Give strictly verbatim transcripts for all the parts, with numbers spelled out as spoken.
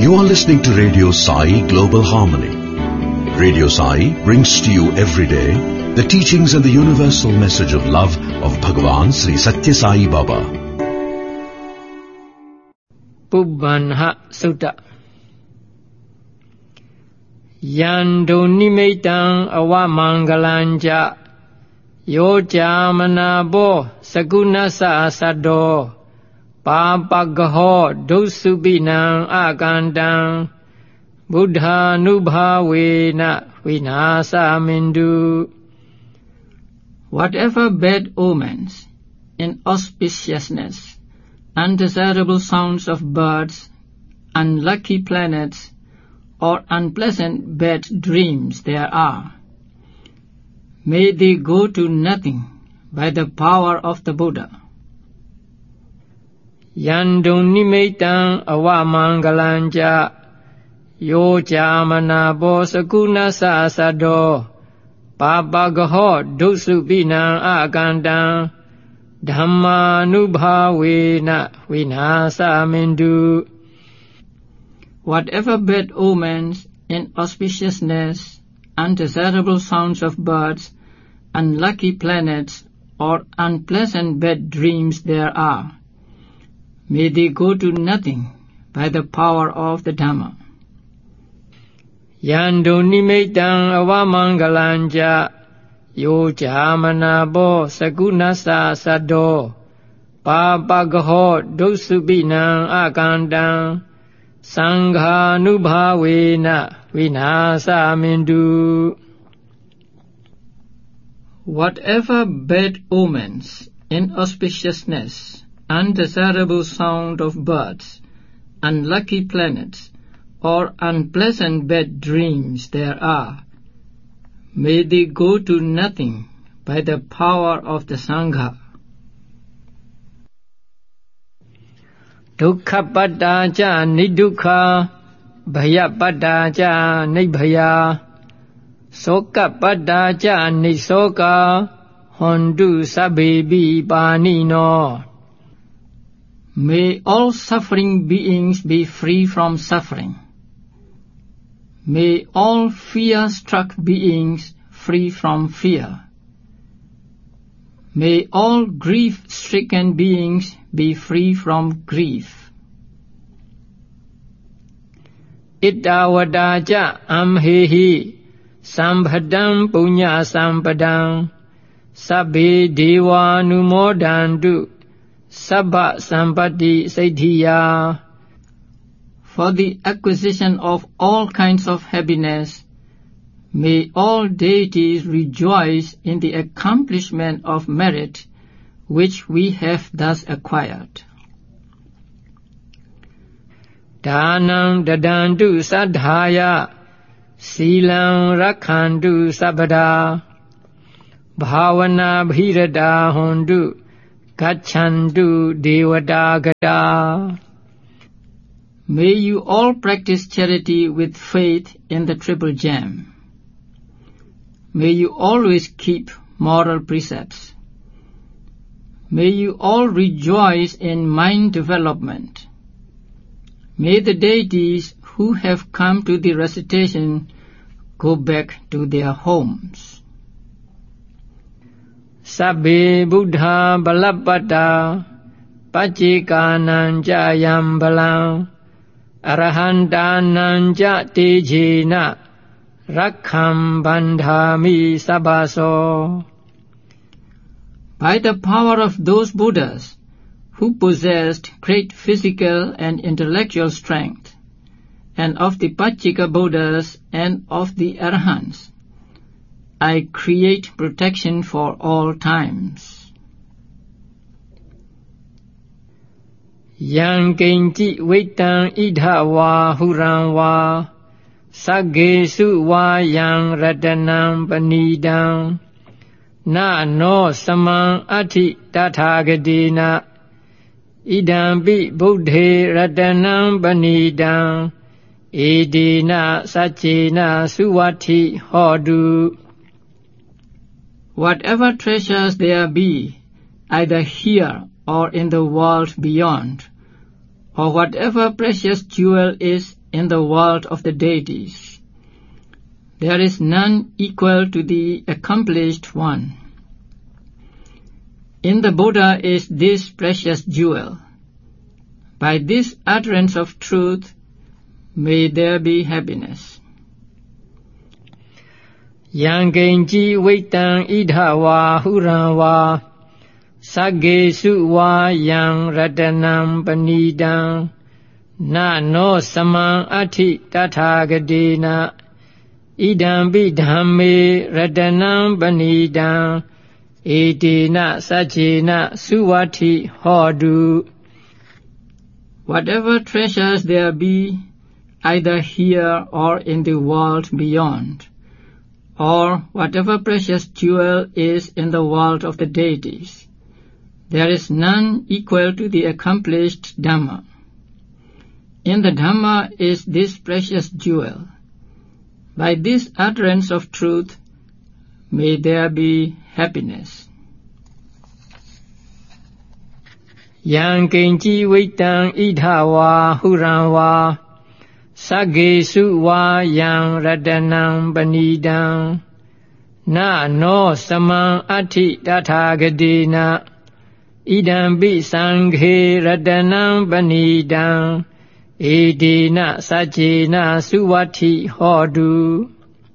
You are listening to Radio Sai Global Harmony. Radio Sai brings to you every day the teachings and the universal message of love of Bhagavan Sri Satya Sai Baba. Pubbana Sutta Yando Nimetang Awamangalanja Yojamanabo Sagunasa Sado Papagaho Dosubinang Agandang Buddha Nubhavena Vinasa Mindu. Whatever bad omens, inauspiciousness, undesirable sounds of birds, unlucky planets, or unpleasant bad dreams there are, may they go to nothing by the power of the Buddha. Yandun Nimetang Awamangalanja Yojamana Bosakuna Sasado Papagaho Dosubinang Agandang Dhamma Nubhavena Vinasa Mindu. Whatever bad omens, inauspiciousness, undesirable sounds of birds, unlucky planets, or unpleasant bad dreams there are, may they go to nothing by the power of the Dhamma. Yando Nimetang Awamangalanja Yojamana Bo Sagunasa Sado Papagaho Dosubinang Agandang Sangha Nubhavena Vinasa Mindu. Whatever bad omens, inauspiciousness, undesirable sound of birds, unlucky planets, or unpleasant bad dreams there are, may they go to nothing by the power of the Sangha. Dukkha pada ca nidukha, bhaya pada ca nibhaya, soka pada ca nisoka, hondu sabhebi panino. May all suffering beings be free from suffering. May all fear-struck beings free from fear. May all grief-stricken beings be free from grief. Ittavada ca amhehi sambhadam punya sampadam sabbe deva numodantu sabba sampati siddhiya. For the acquisition of all kinds of happiness, may all deities rejoice in the accomplishment of merit which we have thus acquired. Dhanam dadantu sadhaya silam rakhantu sabada bhavana bhirada hondu gachantu devata gata. May you all practice charity with faith in the Triple Gem. May you always keep moral precepts. May you all rejoice in mind development. May the deities who have come to the recitation go back to their homes. Sabbe Buddha Balapata Pachikanam Jayam Balam Arahantanam Jatijena Rakham Bandhami Sabaso. By the power of those Buddhas who possessed great physical and intellectual strength, and of the Pachika Buddhas and of the Arahants, I create protection for all times. Yang Kenji Vitan Idha Va Huran Va Sagesu Va Yang Ratanam Panidam Na No Saman Ati Tathagadena Idampi Buddhe Ratanam Panidam Edena Sachena Suvati Hodu. Whatever treasures there be, either here or in the world beyond, or whatever precious jewel is in the world of the deities. There is none equal to the accomplished one. In the Buddha is this precious jewel. By this utterance of truth, may there be happiness. Yangenji Waitan Idhawa Huranwa Sagesu wa yang ratanam panidam na no samang ati tathagadena idam bidhamme ratanam panidam edena sajena suwati hodu. Whatever treasures there be, either here or in the world beyond, or whatever precious jewel is in the world of the deities, there is none equal to the accomplished Dhamma. In the Dhamma is this precious jewel. By this utterance of truth, may there be happiness. Yang Genji Waitan Idhawa Huranwa Sagesu wa yang ratanam panidam na no samang ati tathagadena idam bi sanghe ratanam panidam edena sajena suwati hodu.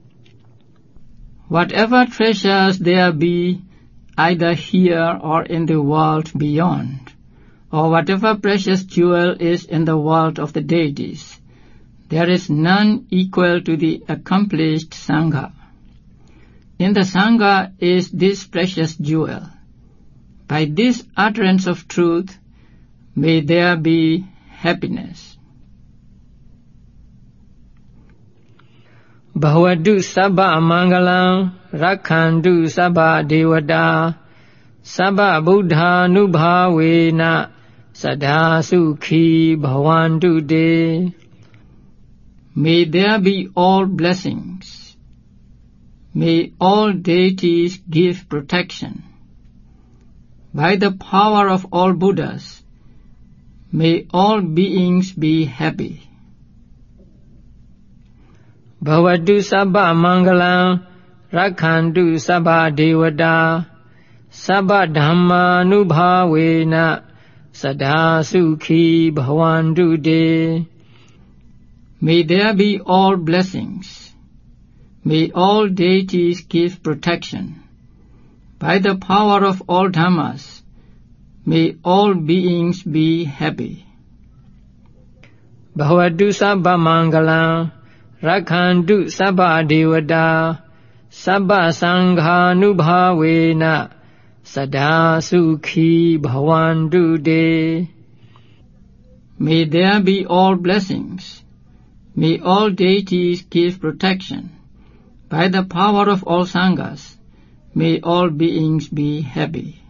Whatever treasures there be, either here or in the world beyond, or whatever precious jewel is in the world of the deities, there is none equal to the accomplished Sangha. In the Sangha is this precious jewel. By this utterance of truth, may there be happiness. Bhavadu sabba mangalam rakhandu sabba devata sabba buddha nubhavena sada sukhi bhavantu de. May there be all blessings. May all deities give protection. By the power of all Buddhas, may all beings be happy. Bhavadu sabba mangalam rakhandu sabba devata sabba dhamma nubhavena sada sukhi bhavantu de. May there be all blessings. May all deities give protection. By the power of all Dhammas, may all beings be happy. Bhavadu sabba mangalam rakhandu sabba devata sabba sangha nubhavena sada sukhi bhavantu de. May there be all blessings. May all deities give protection. By the power of all Sanghas, may all beings be happy.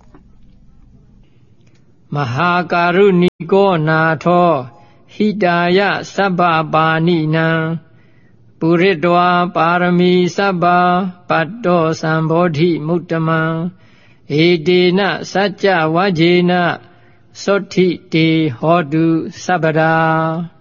Mahakaruniko natho hidaya sabba paninam puritva parami sabba patto sambodhi muttamam edena sajja vajena sothi te hodu sabada.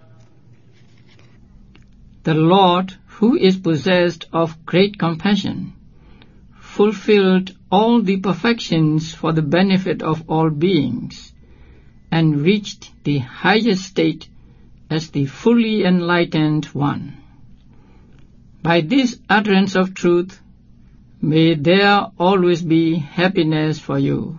The Lord, who is possessed of great compassion, fulfilled all the perfections for the benefit of all beings, and reached the highest state as the fully enlightened one. By this utterance of truth, may there always be happiness for you.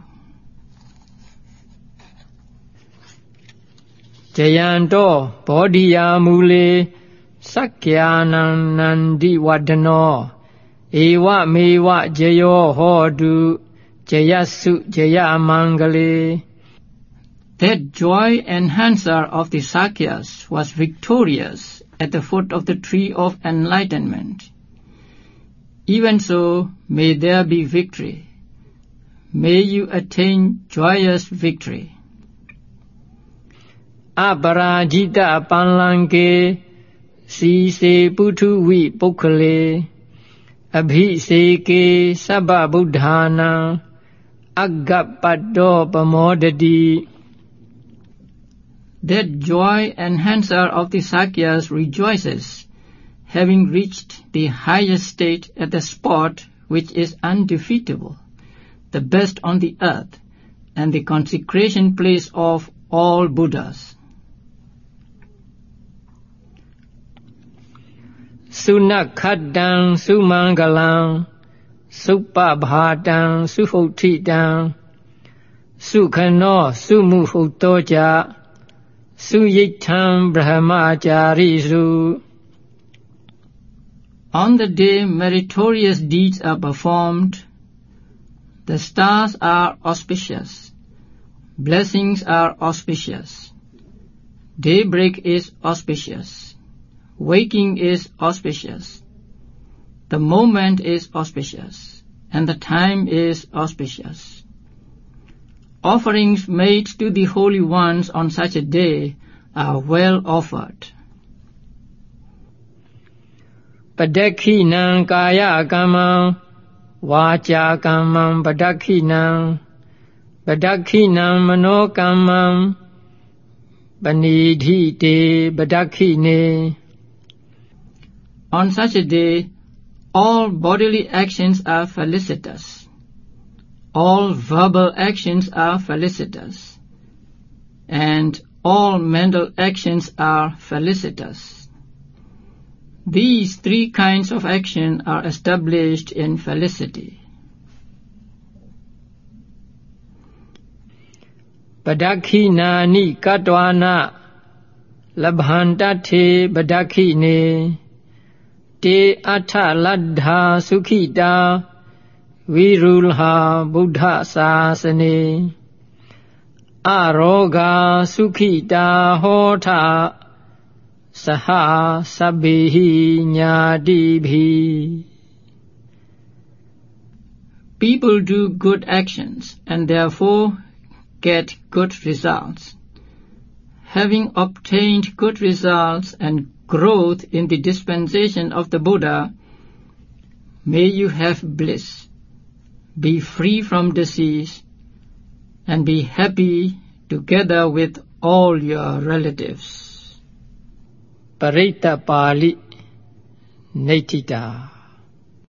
Jayanto bodhiya mule Sakyanam nandi vadano Ewa mewa jayo hodu Jayasu jaya mangale. That joy enhancer of the Sakyas was victorious at the foot of the tree of enlightenment. Even so, may there be victory. May you attain joyous victory. Aparajita panlanke Si se putu vi pukkale abhi se ke sabba buddhana aggapaddo pamodadi. That joy enhancer of the Sakyas rejoices, having reached the highest state at the spot which is undefeatable, the best on the earth, and the consecration place of all Buddhas. Sunakhaddang sumangalang supabhadang suhotidang sukhano sumuhutoja suyitam brahmacharisu. On the day meritorious deeds are performed, the stars are auspicious, blessings are auspicious, daybreak is auspicious, waking is auspicious, the moment is auspicious, and the time is auspicious. Offerings made to the holy ones on such a day are well offered. Padakhinang kaya kamang vacha kamang padakhinang padakhinang mano kamang panidhite padakhine. On such a day, all bodily actions are felicitous. All verbal actions are felicitous. And all mental actions are felicitous. These three kinds of action are established in felicity. Padakhina ni katwana labhantate padakhine te atha ladha sukhita virulha buddha sasane aroga sukhita hotha saha sabbihi nyadibhi. People do good actions and therefore get good results. Having obtained good results and growth in the dispensation of the Buddha, may you have bliss, be free from disease, and be happy together with all your relatives. Parita Pali Naitita.